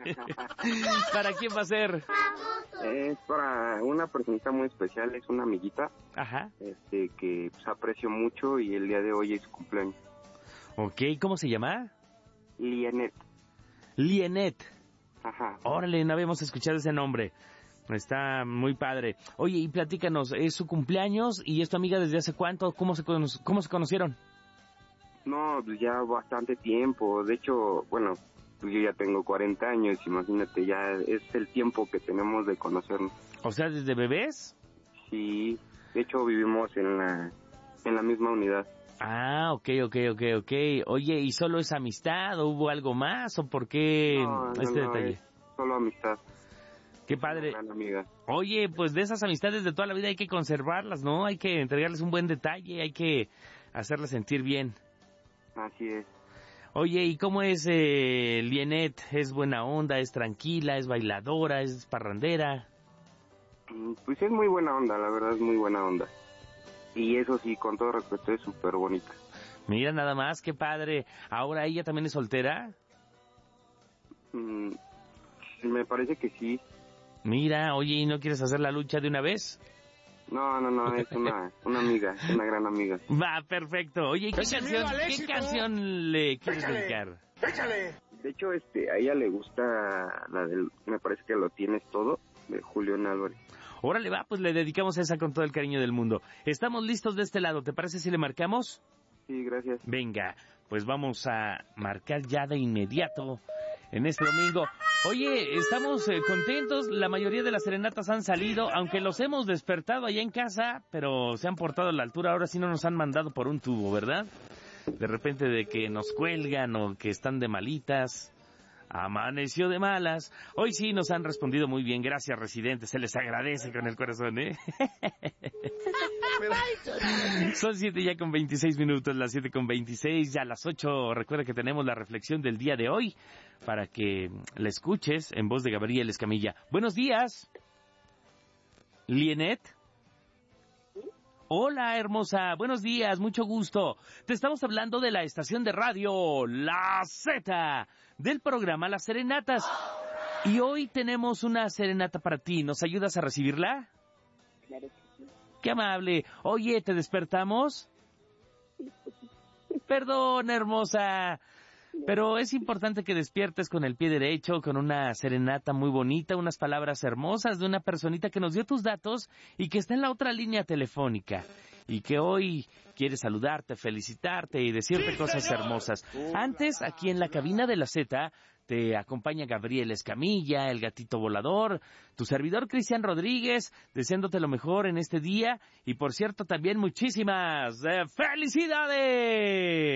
¿Para quién va a ser? Es para una personita muy especial, es una amiguita. Ajá. Que pues, aprecio mucho y el día de hoy es su cumpleaños. Ok, ¿cómo se llama? Lienet. Lienet. Ajá. Órale, no habíamos escuchado ese nombre. Está muy padre. Oye, y platícanos, es su cumpleaños y es tu amiga desde hace cuánto, ¿cómo se conocieron? No, pues ya bastante tiempo. De hecho, bueno, pues yo ya tengo 40 años, imagínate, ya es el tiempo que tenemos de conocernos. O sea, ¿desde bebés? Sí, de hecho vivimos en la misma unidad. Ah, ok. Oye, ¿y solo es amistad o hubo algo más o por qué detalle? Es solo amistad. Qué padre. Una gran amiga. Oye, pues de esas amistades de toda la vida hay que conservarlas, ¿no? Hay que entregarles un buen detalle, hay que hacerlas sentir bien. Así es. Oye, ¿y cómo es Lienet? ¿Es buena onda, es tranquila, es bailadora, es parrandera? Pues es muy buena onda, la verdad es muy buena onda. Y eso sí, con todo respeto, es súper bonita. Mira nada más, qué padre. ¿Ahora ella también es soltera? Me parece que sí. Mira, oye, ¿y no quieres hacer la lucha de una vez? No, es una amiga, una gran amiga. Va, perfecto. Oye, ¿qué canción le quieres dedicar? ¡Échale! De hecho, a ella le gusta me parece que Lo Tienes Todo, de Julián Álvarez. Órale, va, pues le dedicamos esa con todo el cariño del mundo. Estamos listos de este lado, ¿te parece si le marcamos? Sí, gracias. Venga, pues vamos a marcar ya de inmediato en este domingo. Oye, estamos contentos, la mayoría de las serenatas han salido, aunque los hemos despertado allá en casa, pero se han portado a la altura, ahora sí no nos han mandado por un tubo, ¿verdad? De repente de que nos cuelgan o que están de malitas. Amaneció de malas. Hoy sí nos han respondido muy bien. Gracias, residentes. Se les agradece con el corazón, ¿eh? Son 7 ya con 26 minutos, las 7 con 26. Ya a las 8, recuerda que tenemos la reflexión del día de hoy para que la escuches en voz de Gabriel Escamilla. Buenos días. ¿Lienet? Hola, hermosa, buenos días, mucho gusto. Te estamos hablando de la estación de radio La Z, del programa Las Serenatas. Y hoy tenemos una serenata para ti, ¿nos ayudas a recibirla? Claro que sí. Qué amable. Oye, ¿te despertamos? Perdón, hermosa. Pero es importante que despiertes con el pie derecho, con una serenata muy bonita, unas palabras hermosas de una personita que nos dio tus datos y que está en la otra línea telefónica y que hoy quiere saludarte, felicitarte y decirte cosas hermosas. Antes, aquí en la cabina de la Z, te acompaña Gabriel Escamilla, el gatito volador, tu servidor Cristian Rodríguez, deseándote lo mejor en este día y, por cierto, también muchísimas felicidades.